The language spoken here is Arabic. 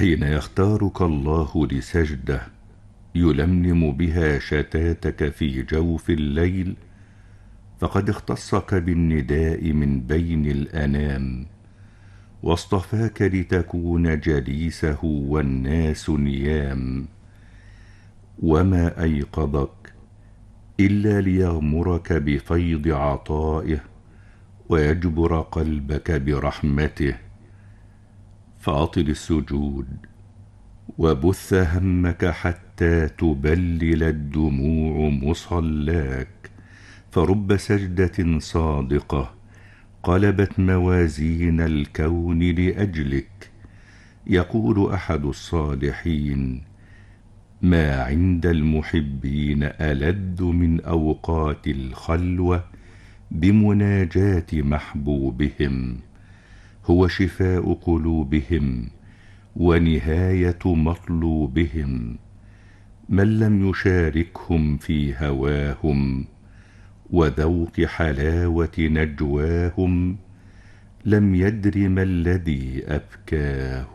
حين يختارك الله لسجدة يلملم بها شتاتك في جوف الليل، فقد اختصك بالنداء من بين الأنام، واصطفاك لتكون جليسه والناس نيام. وما أيقظك إلا ليغمرك بفيض عطائه ويجبر قلبك برحمته. فأطل السجود وبث همك حتى تبلل الدموع مصلاك، فرب سجدة صادقة قلبت موازين الكون لأجلك. يقول أحد الصالحين: ما عند المحبين ألذ من أوقات الخلوة بمناجاة محبوبهم، هو شفاء قلوبهم ونهاية مطلوبهم. من لم يشاركهم في هواهم وذوق حلاوة نجواهم، لم يدر ما الذي أبكاه.